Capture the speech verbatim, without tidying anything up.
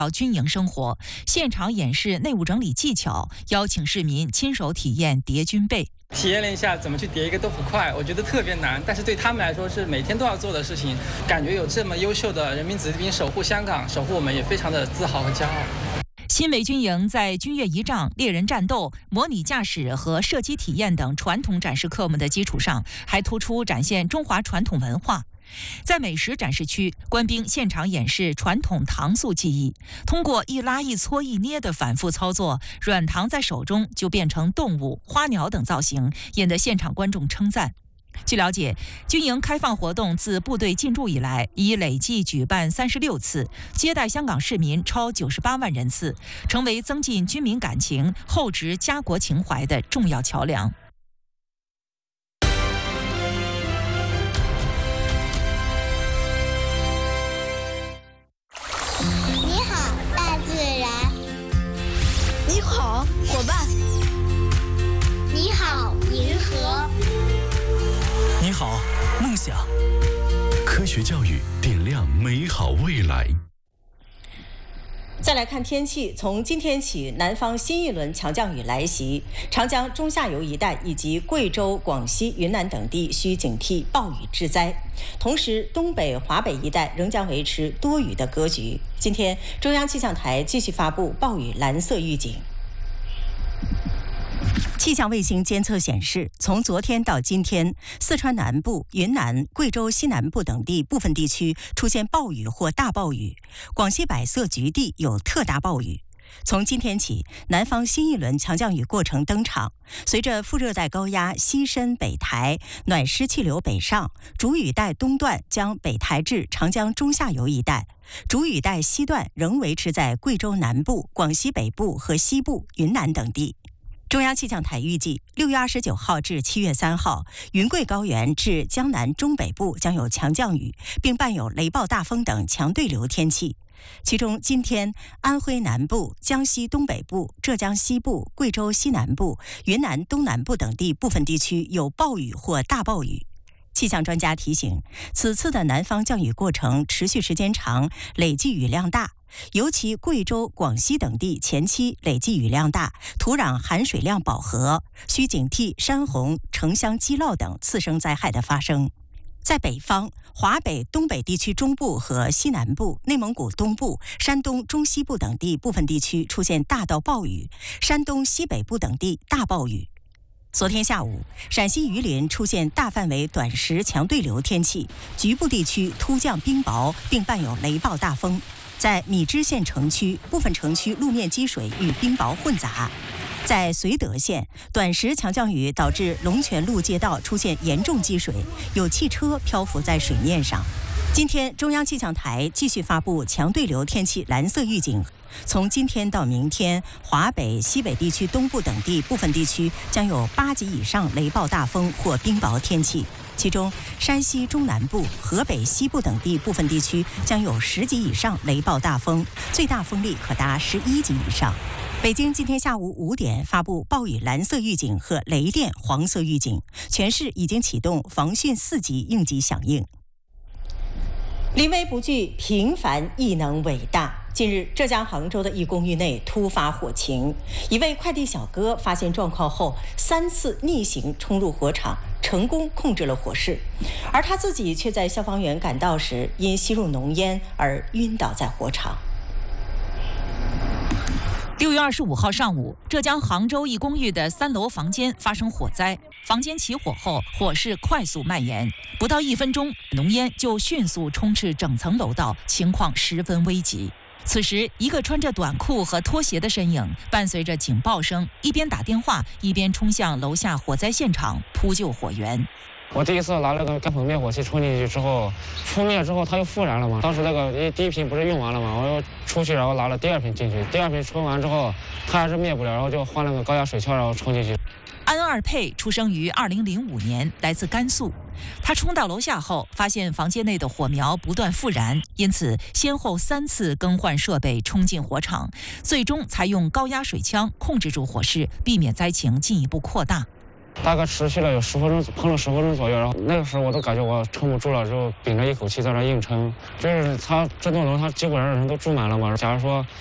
军营生活，现场演示内务整理技巧，邀请市民亲手体验叠军被。 体验了一下怎么去叠一个豆腐块，我觉得特别难，但是对他们来说是每天都要做的事情。感觉有这么优秀的人民子弟兵守护香港、守护我们，也非常的自豪和骄傲。 新维军营在军乐仪仗、猎人战斗、模拟驾驶和射击体验等传统展示科目的基础上，还突出展现中华传统文化。在美食展示区，官兵现场演示传统糖塑技艺，通过一拉一搓一捏的反复操作，软糖在手中就变成动物、花鸟等造型，引得现场观众称赞。据了解，军营开放活动自部队进驻以来，已累计举办三十六次，接待香港市民超九十八万人次，成为增进军民感情、厚植家国情怀的重要桥梁。 你好，大自然。 你好，伙伴。 你好，银河。 你好，梦想。科学教育点亮美好未来。 再来看天气，从今天起，南方新一轮强降雨来袭，长江中下游一带以及贵州、广西、云南等地需警惕暴雨之灾。同时，东北、华北一带仍将维持多雨的格局。今天，中央气象台继续发布暴雨蓝色预警。气象卫星监测显示，从昨天到今天，四川南部、云南、贵州西南部等地部分地区出现暴雨或大暴雨，广西百色局地有特大暴雨。从今天起，南方新一轮强降雨过程登场。随着副热带高压西伸北抬，暖湿气流北上，主雨带东段将北抬至长江中下游一带，主雨带西段仍维持在贵州南部、广西北部和西部、云南等地。中央气象台预计，六月二十九号至七月三号，云贵高原至江南中北部将有强降雨，并伴有雷暴大风等强对流天气。其中，今天安徽南部、江西东北部、浙江西部、贵州西南部、云南东南部等地部分地区有暴雨或大暴雨。气象专家提醒，此次的南方降雨过程持续时间长，累计雨量大。尤其贵州、广西等地前期累计雨量大，土壤含水量饱和，需警惕山洪、城乡积涝等次生灾害的发生。在北方，华北、东北地区中部和西南部、内蒙古东部、山东中西部等地部分地区出现大到暴雨，山东西北部等地大暴雨。昨天下午，陕西榆林出现大范围短时强对流天气，局部地区突降冰雹，并伴有雷暴大风。在米脂县城区，部分城区路面积水与冰雹混杂。在绥德县，短时强降雨导致龙泉路街道出现严重积水，有汽车漂浮在水面上。今天，中央气象台继续发布强对流天气蓝色预警。从今天到明天，华北、西北地区东部等地部分地区将有八级以上雷暴大风或冰雹天气。其中，山西中南部、河北西部等地部分地区将有十级以上雷暴大风，最大风力可达十一级以上。北京今天下午五点发布暴雨蓝色预警和雷电黄色预警，全市已经启动防汛四级应急响应。临危不惧，平凡亦能伟大。近日，浙江杭州的一公寓内突发火情，一位快递小哥发现状况后，三次逆行冲入火场，成功控制了火势，而他自己却在消防员赶到时，因吸入浓烟而晕倒在火场。 六月二十五号上午，浙江杭州一公寓的三楼房间发生火灾，房间起火后，火势快速蔓延，不到一分钟，浓烟就迅速充斥整层楼道，情况十分危急。此时，一个穿着短裤和拖鞋的身影，伴随着警报声，一边打电话，一边冲向楼下火灾现场扑救火源。 我第一次拿了个干粉灭火器冲进去之后，扑灭之后它又复燃了嘛。当时那个第一瓶不是用完了嘛，我又出去，然后拿了第二瓶进去。第二瓶冲完之后，它还是灭不了，然后就换了个高压水枪，然后冲进去。 安二佩出生于二零零五年，来自甘肃。他冲到楼下后，发现房间内的火苗不断复燃，因此先后三次更换设备冲进火场，最终才用高压水枪控制住火势，避免灾情进一步扩大。 大概持续了有十分钟，喷了十分钟左右。然后那个时候我都感觉我撑不住了，就屏着一口气在那硬撑。就是它这栋楼它基本上人都住满了嘛。假如说